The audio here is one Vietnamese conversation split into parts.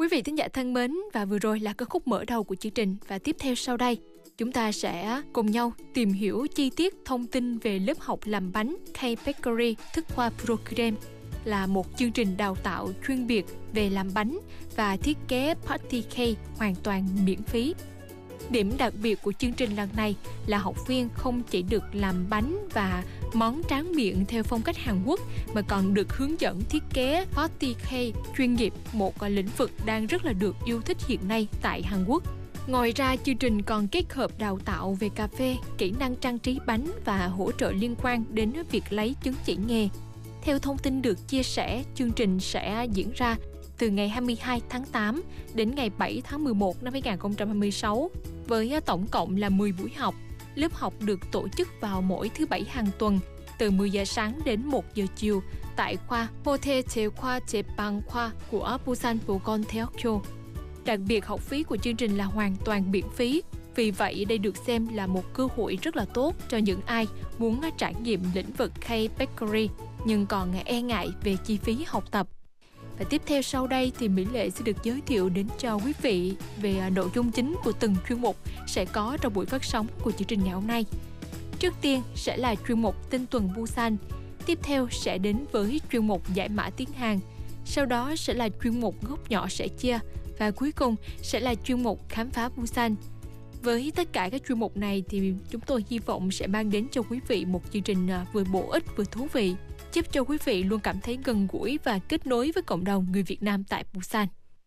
Quý vị thính giả thân mến, và vừa rồi là ca khúc mở đầu của chương trình. Và tiếp theo sau đây, chúng ta sẽ cùng nhau tìm hiểu chi tiết thông tin về lớp học làm bánh K-Bakery Thức Khoa Program, là một chương trình đào tạo chuyên biệt về làm bánh và thiết kế Party Cake hoàn toàn miễn phí. Điểm đặc biệt của chương trình lần này là học viên không chỉ được làm bánh và món tráng miệng theo phong cách Hàn Quốc, mà còn được hướng dẫn thiết kế Party Cake chuyên nghiệp, một lĩnh vực đang rất là được yêu thích hiện nay tại Hàn Quốc. Ngoài ra, chương trình còn kết hợp đào tạo về cà phê, kỹ năng trang trí bánh và hỗ trợ liên quan đến việc lấy chứng chỉ nghề. Theo thông tin được chia sẻ, chương trình sẽ diễn ra từ ngày 22 tháng 8 đến ngày 7 tháng 11 năm 2026, với tổng cộng là 10 buổi học. Lớp học được tổ chức vào mỗi thứ Bảy hàng tuần, từ 10 giờ sáng đến 1 giờ chiều, tại khoa Hotel Chế Khoa Chế Bằng Khoa của Busan Bogon Theokyo. Đặc biệt, học phí của chương trình là hoàn toàn miễn phí. Vì vậy, đây được xem là một cơ hội rất là tốt cho những ai muốn trải nghiệm lĩnh vực K-Bakery nhưng còn e ngại về chi phí học tập. Và tiếp theo sau đây thì Mỹ Lệ sẽ được giới thiệu đến cho quý vị về nội dung chính của từng chuyên mục sẽ có trong buổi phát sóng của chương trình ngày hôm nay. Trước tiên sẽ là chuyên mục Tin tuần Busan, tiếp theo sẽ đến với chuyên mục Giải mã tiếng Hàn, sau đó sẽ là chuyên mục Góc nhỏ sẻ chia, và cuối cùng sẽ là chuyên mục Khám phá Busan. Với tất cả các chuyên mục này thì chúng tôi hy vọng sẽ mang đến cho quý vị một chương trình vừa bổ ích vừa thú vị, giúp cho quý vị luôn cảm thấy gần gũi và kết nối với cộng đồng người Việt Nam tại Busan.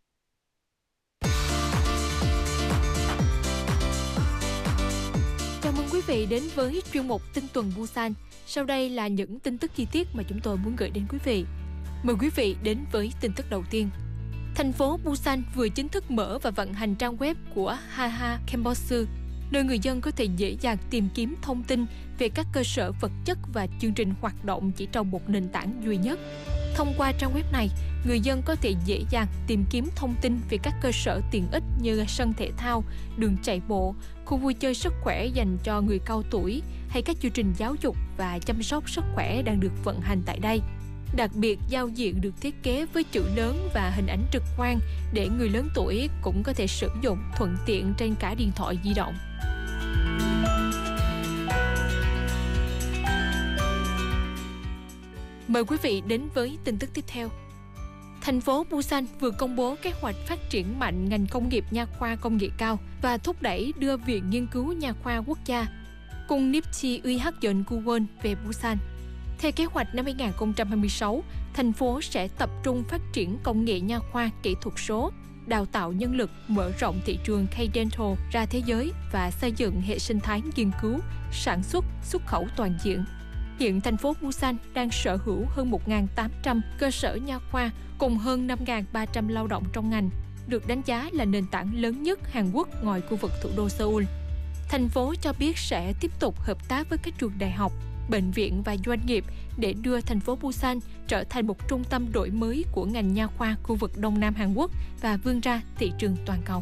Chào mừng quý vị đến với chuyên mục Tin tuần Busan. Sau đây là những tin tức chi tiết mà chúng tôi muốn gửi đến quý vị. Mời quý vị đến với tin tức đầu tiên. Thành phố Busan vừa chính thức mở và vận hành trang web của Haha Campus, nơi người dân có thể dễ dàng tìm kiếm thông tin về các cơ sở vật chất và chương trình hoạt động chỉ trong một nền tảng duy nhất. Thông qua trang web này, người dân có thể dễ dàng tìm kiếm thông tin về các cơ sở tiện ích như sân thể thao, đường chạy bộ, khu vui chơi sức khỏe dành cho người cao tuổi hay các chương trình giáo dục và chăm sóc sức khỏe đang được vận hành tại đây. Đặc biệt, giao diện được thiết kế với chữ lớn và hình ảnh trực quan để người lớn tuổi cũng có thể sử dụng thuận tiện trên cả điện thoại di động. Mời quý vị đến với tin tức tiếp theo. Thành phố Busan vừa công bố kế hoạch phát triển mạnh ngành công nghiệp nha khoa công nghệ cao và thúc đẩy đưa Viện Nghiên cứu Nha khoa Quốc gia cùng Nipchi Uihakyeonguwon về Busan. Theo kế hoạch năm 2026, thành phố sẽ tập trung phát triển công nghệ nha khoa kỹ thuật số, đào tạo nhân lực, mở rộng thị trường K-Dental ra thế giới và xây dựng hệ sinh thái nghiên cứu, sản xuất, xuất khẩu toàn diện. Hiện thành phố Busan đang sở hữu hơn 1.800 cơ sở nha khoa cùng hơn 5.300 lao động trong ngành, được đánh giá là nền tảng lớn nhất Hàn Quốc ngoài khu vực thủ đô Seoul. Thành phố cho biết sẽ tiếp tục hợp tác với các trường đại học, bệnh viện và doanh nghiệp để đưa thành phố Busan trở thành một trung tâm đổi mới của ngành nha khoa khu vực Đông Nam Hàn Quốc và vươn ra thị trường toàn cầu.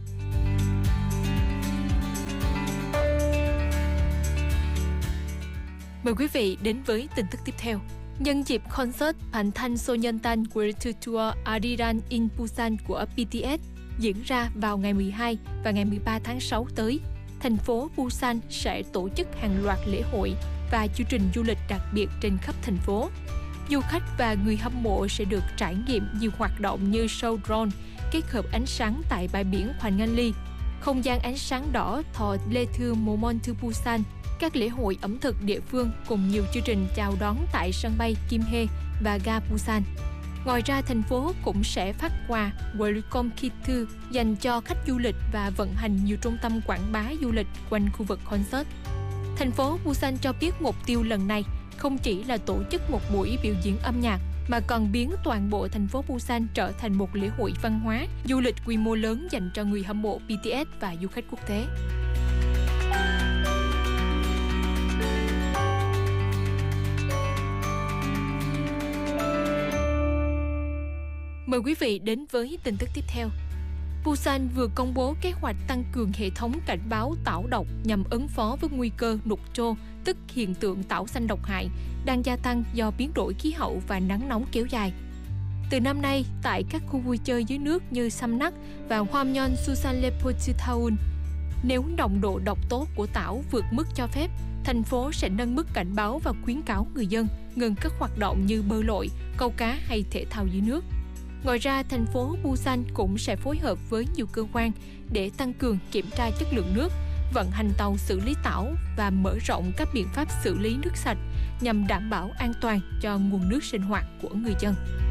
Mời quý vị đến với tin tức tiếp theo. Nhân dịp concert Bangtan Sonyeondan World Tour Ariran in Busan của BTS diễn ra vào ngày 12 và ngày 13 tháng 6 tới, thành phố Busan sẽ tổ chức hàng loạt lễ hội và chương trình du lịch đặc biệt trên khắp thành phố. Du khách và người hâm mộ sẽ được trải nghiệm nhiều hoạt động như show drone, kết hợp ánh sáng tại bãi biển Hwan Nganli, không gian ánh sáng đỏ Thọ Lê Thư Momon Thư Busan, các lễ hội ẩm thực địa phương cùng nhiều chương trình chào đón tại sân bay Kim Hae và ga Busan. Ngoài ra, thành phố cũng sẽ phát quà Welcome Kit dành cho khách du lịch và vận hành nhiều trung tâm quảng bá du lịch quanh khu vực concert. Thành phố Busan cho biết mục tiêu lần này không chỉ là tổ chức một buổi biểu diễn âm nhạc, mà còn biến toàn bộ thành phố Busan trở thành một lễ hội văn hóa, du lịch quy mô lớn dành cho người hâm mộ BTS và du khách quốc tế. Mời quý vị đến với tin tức tiếp theo. Busan vừa công bố kế hoạch tăng cường hệ thống cảnh báo tảo độc nhằm ứng phó với nguy cơ nục trô, tức hiện tượng tảo xanh độc hại, đang gia tăng do biến đổi khí hậu và nắng nóng kéo dài. Từ năm nay, tại các khu vui chơi dưới nước như Samnak và Hwamyeon Susanlepochitaun, nếu nồng độ độc tố của tảo vượt mức cho phép, thành phố sẽ nâng mức cảnh báo và khuyến cáo người dân ngừng các hoạt động như bơi lội, câu cá hay thể thao dưới nước. Ngoài ra, thành phố Busan cũng sẽ phối hợp với nhiều cơ quan để tăng cường kiểm tra chất lượng nước, vận hành tàu xử lý tảo và mở rộng các biện pháp xử lý nước sạch nhằm đảm bảo an toàn cho nguồn nước sinh hoạt của người dân.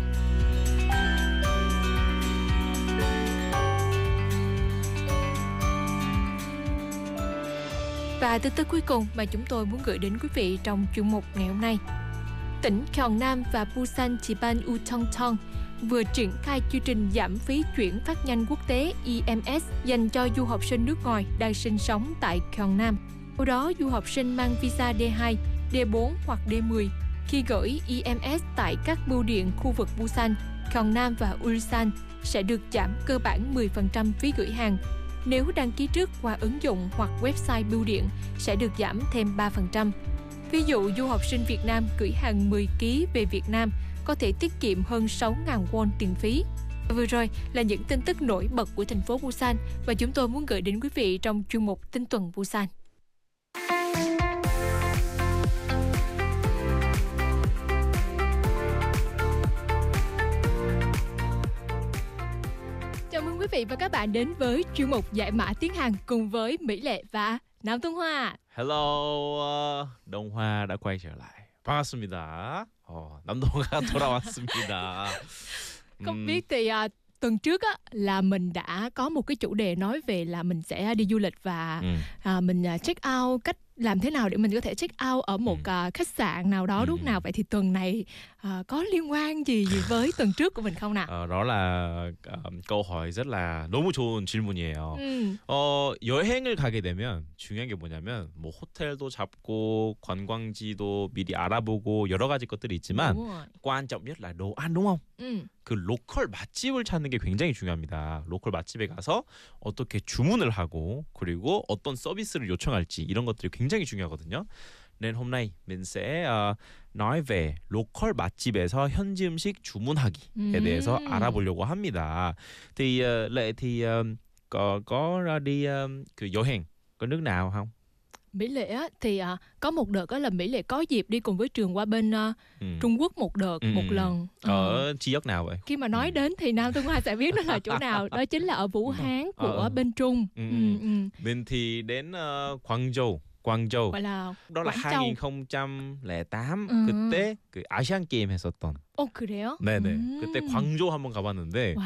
Và tin tức cuối cùng mà chúng tôi muốn gửi đến quý vị trong chuyên mục ngày hôm nay. Tỉnh Gyeongnam và Busan Jiban Ucheongcheong vừa triển khai chương trình giảm phí chuyển phát nhanh quốc tế EMS dành cho du học sinh nước ngoài đang sinh sống tại Gyeongnam. Sau đó, du học sinh mang visa D2, D4 hoặc D10 khi gửi EMS tại các bưu điện khu vực Busan, Gyeongnam và Ulsan sẽ được giảm cơ bản 10% phí gửi hàng. Nếu đăng ký trước qua ứng dụng hoặc website bưu điện sẽ được giảm thêm 3%. Ví dụ, du học sinh Việt Nam gửi hàng 10 kg về Việt Nam có thể tiết kiệm hơn 6.000 won tiền phí. Vừa rồi là những tin tức nổi bật của thành phố Busan và chúng tôi muốn gửi đến quý vị trong chuyên mục Tin tuần Busan. Chào mừng quý vị và các bạn đến với chuyên mục Giải mã tiếng Hàn cùng với Mỹ Lệ và Nam Tuấn Hoa. Hello, Đông Hoa đã quay trở lại. 반갑습니다. 남동화가 돌아왔습니다. Không biết thì tuần trước á, là mình đã có một cái chủ đề nói về là mình sẽ đi du lịch và mình check out cách làm thế nào để mình có thể check out ở một khách sạn nào đó lúc nào. Vậy thì tuần này có liên quan gì với tuần trước của mình không nào? Đó là câu hỏi rất là 너무 좋은 질문이에요. 여행을 가게 되면 중요한 게 뭐냐면 뭐 호텔도 잡고 관광지도 미리 알아보고 여러 가지 것들이 있지만 quan trọng nhất là đồ ăn đúng không? 그 로컬 맛집을 찾는 게 굉장히 중요합니다. 로컬 맛집에 가서 어떻게 주문을 하고 그리고 어떤 서비스를 요청할지 이런 것들이 굉장히 중요하거든요. nên hôm nay mình sẽ nói về local 맛집에서 현지 음식 주문하기에 대해서 알아보려고 합니다. Thì Lệ thì có đi cái 여행 có nước nào không? Mỹ Lệ á, thì có một đợt đó là Mỹ Lệ có dịp đi cùng với trường qua bên Trung Quốc một đợt, một lần. Ở chi đất nào vậy? Khi mà nói đến thì Nam Tuấn Hoa sẽ biết đó là chỗ nào. Đó chính là ở Vũ Hán của bên Trung. Mình thì đến Quảng Châu. Gọi là đó là 2008 그때 그 아시안 게임 했었던. 그래요? 네네. 그때 광저우 한번 가봤는데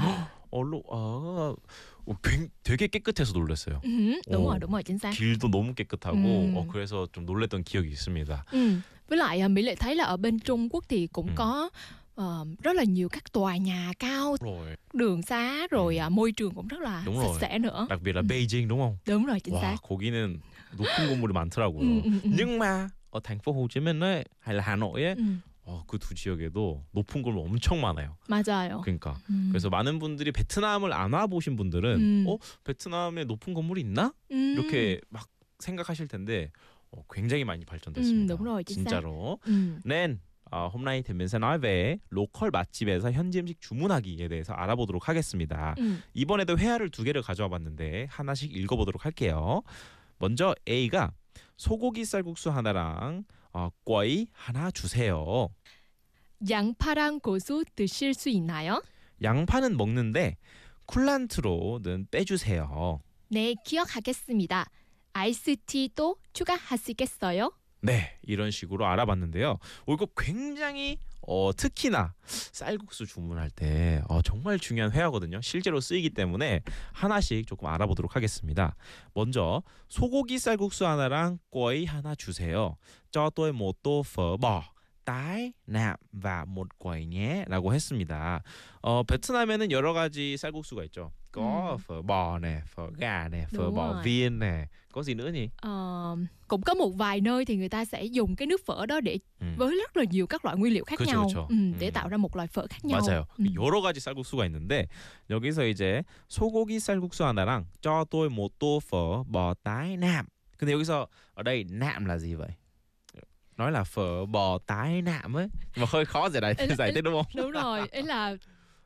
되게 깨끗해서 놀랐어요. đúng rồi, chính xác. 길도 너무 깨끗하고 그래서 좀 놀랬던 기억이 있습니다. Với lại Mỹ Lệ thấy là ở bên Trung Quốc thì cũng có rất là nhiều các tòa nhà cao, đường xá rồi môi trường cũng rất là sạch sẽ nữa. đặc biệt là Beijing đúng không? Đúng rồi, chính xác. 거기는 높은 건물이 많더라고요. nhưng mà ở thành phố Hồ Chí Minh ấy hay là Hà Nội ấy 그 두 지역에도 높은 건물 엄청 많아요. 맞아요. 그러니까 그래서 많은 분들이 베트남을 안 와보신 분들은 베트남에 높은 건물이 있나? 이렇게 막 생각하실 텐데 굉장히 많이 발전됐습니다. đúng rồi, chính 진짜로. nên hôm nay thì mình sẽ nói về 로컬 맛집에서 현지 음식 주문하기에 대해서 알아보도록 하겠습니다. 이번에도 회화를 2개를 가져와 봤는데 하나씩 읽어보도록 할게요. 먼저 A가 소고기 쌀국수 하나랑 꿔이 하나 주세요. 양파랑 고수 드실 수 있나요? 양파는 먹는데 쿨란트로는 빼주세요. 네, 기억하겠습니다. 아이스티도 추가하시겠어요? 네, 이런 식으로 알아봤는데요. 이거 굉장히 특히나 쌀국수 주문할 때 정말 중요한 회화거든요. 실제로 쓰이기 때문에 하나씩 조금 알아보도록 하겠습니다. 먼저 소고기 쌀국수 하나랑 꿔이 하나 주세요. cho tôi một tô phở bò, tái, nạm và một quẩy nhé 라고 했습니다. 베트남에는 여러 가지 쌀국수가 있죠. có phở bò nè, phở gà nè, phở bò viên nè, có gì nữa nhỉ? Cũng có một vài nơi thì người ta sẽ dùng cái nước phở đó để với rất là nhiều các loại nguyên liệu khác nhau để tạo ra một loại phở khác nhau. 맞아요. 여러 가지 쌀국수가 있는데 여기서 이제 소고기 쌀국수 하나랑 cho tôi một tô phở bò tái nạm. 근데 여기서 ở đây nạm là gì vậy? Nói là phở bò tái nạm ấy, nhưng mà hơi khó giải thích đúng không? Đúng rồi, ấy là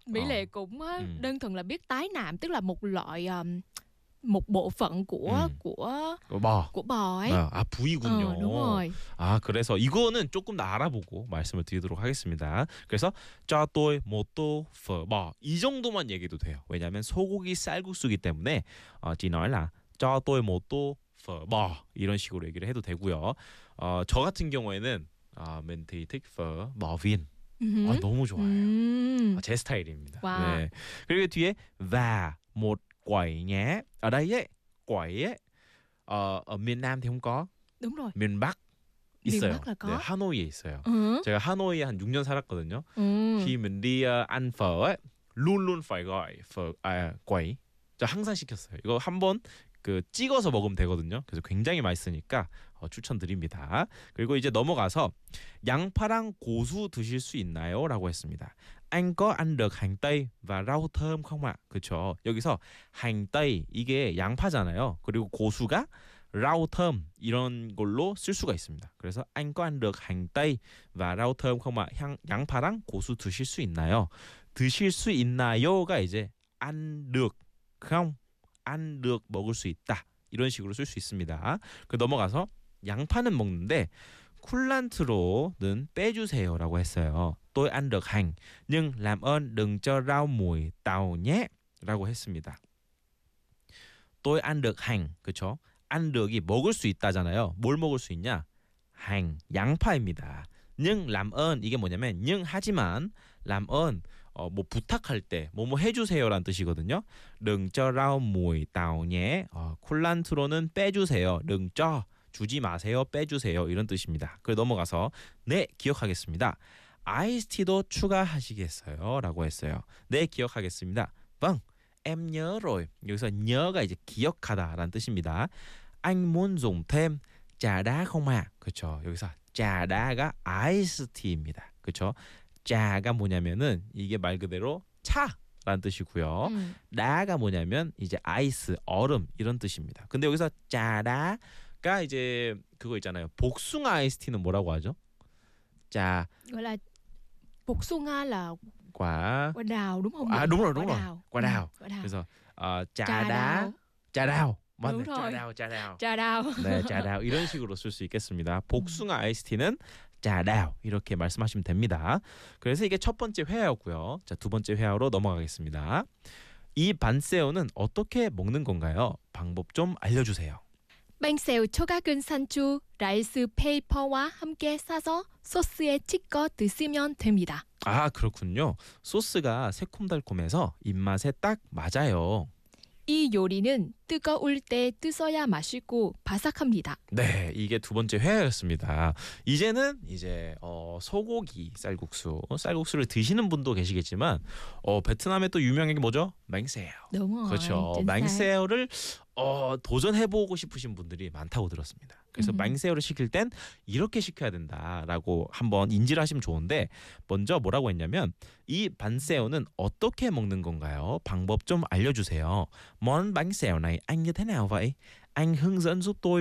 Mỹ Lệ cũng đơn thuần là biết tái nạm, tức là một loại một bộ phận của bò ấy. 아, 부위군요. đúng rồi. 아, 그래서 이거는 조금 더 알아보고 말씀을 드리도록 하겠습니다. 그래서 cho tôi một tô phở bò 이 정도만 얘기해도 돼요. 왜냐하면 소고기 쌀국수이기 때문에 chỉ nói là cho tôi một tô phở bò 이런 식으로 얘기를 해도 되고요. 저 같은 경우에는 mình thì thích phở bò viên. 너무 좋아요. 제 스타일입니다. Wow. 네. 그리고 뒤에 và một quẩy nhé. Ở đây ấy, quẩy ấy ở miền Nam thì không có. Đúng rồi. miền Bắc Miền 있어요. Bắc là có. 네, 하노이에 있어요. 제가 하노이에 한 6년 살았거든요. khi mình đi ăn phở ấy, luôn luôn phải gọi phở quẩy. 저 항상 시켰어요. 이거 한번 그 찍어서 먹으면 되거든요. 그래서 굉장히 맛있으니까 추천드립니다. 그리고 이제 넘어가서 양파랑 고수 드실 수 있나요? 라고 했습니다. Anh có ăn được hành tây và rau thơm không ạ? 그렇죠. 여기서 hành tây 이게 양파잖아요. 그리고 고수가 rau thơm 이런 걸로 쓸 수가 있습니다. 그래서 anh có ăn được hành tây và rau thơm không ạ? 양파랑 고수 드실 수 있나요? 드실 수 있나요가 이제 ăn được không? ăn được 먹을 수 있다. 이런 식으로 쓸 수 있습니다. 그 넘어가서 양파는 먹는데 쿨란트로는 빼주세요라고 했어요. tôi ăn được hành nhưng làm ơn đừng cho rau mùi tàu nhé 라고 했습니다. tôi ăn được hành 그렇죠? ăn được 이 먹을 수 있다잖아요. 뭘 먹을 수 있냐? hành 양파입니다. nhưng làm ơn 이게 뭐냐면 nhưng 하지만 làm ơn 뭐 부탁할 때 뭐뭐 해주세요라는 뜻이거든요. đừng cho rau mùi tàu nhé. 쿨란트로는 빼주세요. đừng cho 주지 마세요. 빼주세요. 이런 뜻입니다. 그래 넘어가서 네 기억하겠습니다. 아이스티도 추가하시겠어요? 라고 했어요. 네 기억하겠습니다. vâng em nhớ rồi. 여기서 nhớ 가 이제 기억하다라는 뜻입니다. anh muốn dùng thêm trà đá không ạ? 그렇죠. 여기서 trà đá가 아이스티입니다. 그렇죠. 자가 뭐냐면은 이게 말 그대로 차라는 뜻이고요. 나가 뭐냐면 이제 아이스 얼음 이런 뜻입니다. 근데 여기서 자다가 이제 그거 있잖아요. 복숭아 아이스티는 뭐라고 하죠? 자 gọi là bột su Nga là quả đào đúng không? đúng rồi đúng rồi. Quả đào. 그래서 짜다오 맞네. 짜다오. 네, 짜다오 이런 식으로 쓸 수 있겠습니다. 복숭아 아이스티는 짜다오 이렇게 말씀하시면 됩니다. 그래서 이게 첫 번째 회화였고요. 자, 두 번째 회화로 넘어가겠습니다. 이 반새우는 어떻게 먹는 건가요? 방법 좀 알려주세요. Bánh xèo 초각은 산주 라이스 페이퍼와 함께 싸서 소스에 찍어 드시면 됩니다. 아, 그렇군요. 소스가 새콤달콤해서 입맛에 딱 맞아요. 이 요리는 뜨거울 때 드셔야 맛있고 바삭합니다. 네, 이게 두 번째 회화였습니다. 이제는 이제 소고기 쌀국수를 드시는 분도 계시겠지만 베트남에 또 유명한 게 뭐죠? 맹새우. 그렇죠. 맹새우를 도전해보고 싶으신 분들이 많다고 들었습니다. 그래서 맹새우를 시킬 땐 이렇게 시켜야 된다라고 한번 인지를 하시면 좋은데 먼저 뭐라고 했냐면 이 반새우는 어떻게 먹는 건가요? 방법 좀 알려주세요. món bánh xèo này anh như thế nào vậy? Anh hướng dẫn giúp tôi